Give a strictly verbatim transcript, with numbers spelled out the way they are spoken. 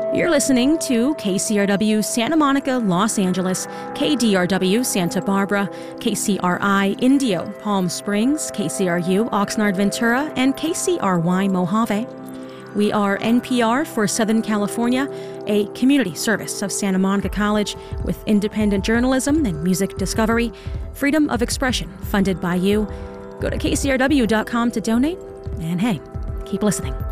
You're listening to K C R W Santa Monica, Los Angeles, K D R W Santa Barbara, K C R I Indio, Palm Springs, K C R U Oxnard Ventura, and K C R Y Mojave. We are N P R for Southern California, a community service of Santa Monica College with independent journalism and music discovery, freedom of expression funded by you. Go to K C R W dot com to donate, and hey, keep listening.